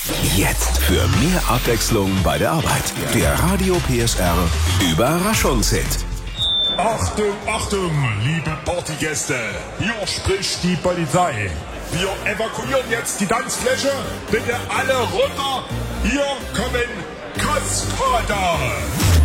Jetzt für mehr Abwechslung bei der Arbeit. Der Radio PSR Überraschungshit. Achtung, Achtung, liebe Partygäste. Hier spricht die Polizei. Wir evakuieren jetzt die Tanzfläche. Bitte alle runter. Hier kommen Kaskade.